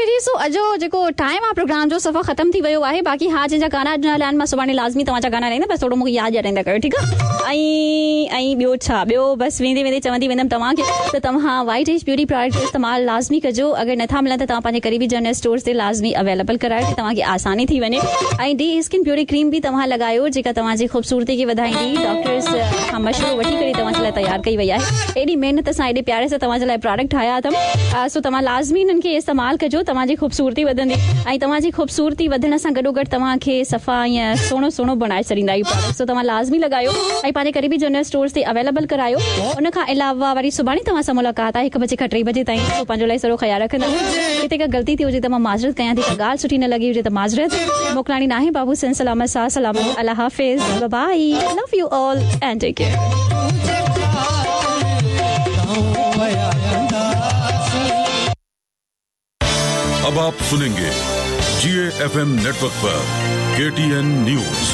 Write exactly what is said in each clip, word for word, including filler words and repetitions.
जी सो अजो जेको टाइम आहे प्रोग्राम जो सफ़ा ख़त्म थी वियो आहे बाक़ी हा जंहिंजा गाना ॾिनल आहिनि मां सुभाणे लाज़मी तव्हांजा गाना ॾींदा बसि थोरो मूंखे यादि ॾियारींदा कयो ठीकु आहे ऐं ऐं ॿियो छा ॿियो बसि वेंदे वेंदे चवंदी वेंदमि तव्हांखे त तव्हां वाइट एज ब्यूटी प्रोडक्ट जो इस्तेमालु लाज़मी कजो अगरि नथा मिलनि त तव्हां पंहिंजे क़रीबी जनरल स्टोर्स ते लाज़मी अवेलेबल करायो कि तव्हांखे आसानी थी वञे ऐं डी स्किन ब्यूटी क्रीम बि तव्हां लॻायो जेका तव्हांजी ख़ूबसूरती खे वधाईंदी डॉक्टर्स खां मशवरो वठी करे तव्हांजे लाइ तयारु कई वई आहे एॾी महिनत सां एॾे प्यारे सां तव्हांजे लाइ प्रोडक्ट ठाहिया अथमि सो तव्हां लाज़मी इन्हनि खे इस्तेमालु कजो तव्हांजी ख़ूबसूरती वधंदी ऐं तव्हांजी ख़ूबसूरती वधण सां गॾोगॾु तव्हांखे सफ़ा ईअं सुहिणो सुहिणो बणाए छॾींदा इहो प्रोडक्ट सो तव्हां लाज़मी लॻायो ऐं पंहिंजे क़रीबी जनरल स्टोर्स ते अवेलेबल करायो उन खां अलावा वरी सुभाणे तव्हां सां मुलाक़ात आहे हिकु बजे खां टे बजे ताईं सो पंहिंजो लाइ सॼो ख़्यालु रखंदा हिते का ग़लती थी हुजे त मां माज़रत कयां थी का ॻाल्हि सुठी न लॻी हुजे त माज़रत मोकिलाणी नाहे बाबू सन सलामत सा सलामत अल्लाह हाफ़िज़ by love U all and tech care अब आप सुनेंगे जीए एफएम नेटवर्क पर केटीएन न्यूज।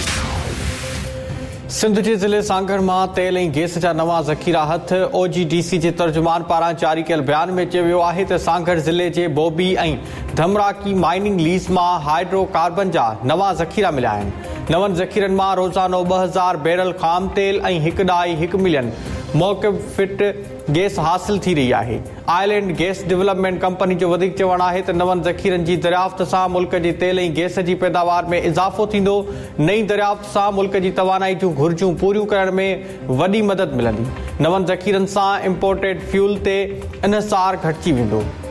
सिंध जे ज़िले सांगड़ मां तेल ऐं गैस जा नवां ज़ख़ीरा हथ ओजीडीसी जे तर्जुमान पारां जारी कयल बयान में चयो वियो आहे त सांगड़ ज़िले जे बोबी ऐं धमराकी माइनिंग लीज मां हाइड्रोकार्बन जा नवां ज़ख़ीरा मिलिया आहिनि नवनि ज़ख़ीरनि मां रोज़ानो ॿ हज़ार बैरल खाम तेल ऐं हिकु ॾाई हिकु मिलियन मौक़िफ़ फिट गैस हासिल थी रही आहे आइलैंड गैस डेवलपमेंट कंपनी जो वधीक चवणु आहे त नवनि ज़ख़ीरनि जी दरियाफ़्त सां मुल्क जे तेल ऐं गैस जी पैदावार में इज़ाफ़ो थींदो नई दरियाफ़्त सां मुल्क जी तवानाई जूं घुर्जूं पूरियूं करण में वॾी मदद मिलंदी नवनि ज़ख़ीरनि सां इम्पोर्टेड फ्यूल ते इन्हिसार घटिजी वेंदो